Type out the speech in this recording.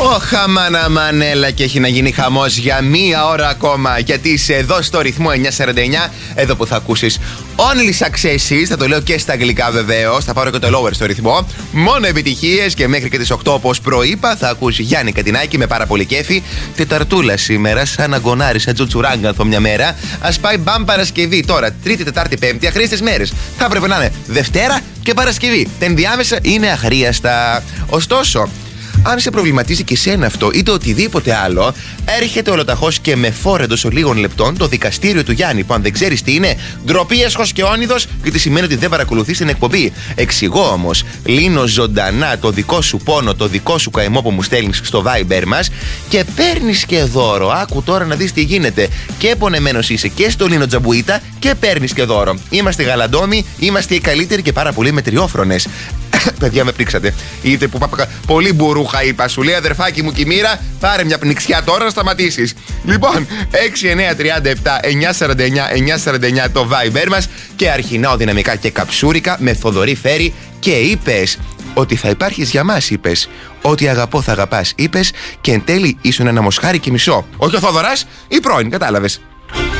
Χαμάνα μανέλα και έχει να γίνει χαμός για μία ώρα ακόμα. Γιατί είσαι εδώ στο ρυθμό 949, εδώ που θα ακούσεις only successes. Θα το λέω και στα αγγλικά βεβαίως. Θα πάρω και το lower στο ρυθμό. Μόνο επιτυχίες και μέχρι και τις 8 όπως προείπα θα ακούσει Γιάννη Κατινάκη με πάρα πολύ κέφι. Τεταρτούλα σήμερα, σαν αγκονάρι, σαν τζουτσουράγκαθο μια μέρα. Ας πάει μπαμ Παρασκευή. Τώρα, Τρίτη, Τετάρτη, Πέμπτη, αχρήστες μέρες. Θα έπρεπε να είναι Δευτέρα και Παρασκευή. Τα ενδιάμεσα είναι αχρίαστα. Ωστόσο, αν σε προβληματίζει και σένα αυτό ή το οτιδήποτε άλλο, έρχεται ολοταχώς και με φόρο εντός λίγων λεπτών το δικαστήριο του Γιάννη. Που αν δεν ξέρεις τι είναι, ντροπή, έσχος και όνειδος, γιατί σημαίνει ότι δεν παρακολουθείς την εκπομπή. Εξηγώ όμως, λύνω ζωντανά το δικό σου πόνο, το δικό σου καημό που μου στέλνεις στο Viber μας και παίρνεις και δώρο. Άκου τώρα να δεις τι γίνεται. Και πονεμένος είσαι και στο Λίνο Τζαμπουίτα και παίρνεις και δώρο. Είμαστε γαλαντόμοι, είμαστε οι καλύτεροι και πάρα πολύ μετριόφρονες. Παιδιά, με πρίξατε. Είτε που πολύ μπουρούχα είπα. Σου λέει αδερφάκι μου Κιμήρα, πάρε μια πνιξιά τώρα να σταματήσεις. Λοιπόν, 6937-949-949 το Viber μας και αρχινάω δυναμικά και καψούρικα με Θοδωρή Φέρη. Και είπες ότι θα υπάρχεις για μας, είπες. Ότι αγαπώ θα αγαπάς, είπες. Και εν τέλει ήσουν ένα μοσχάρι και μισό. Όχι ο Θοδωράς, η πρώην, κατάλαβες.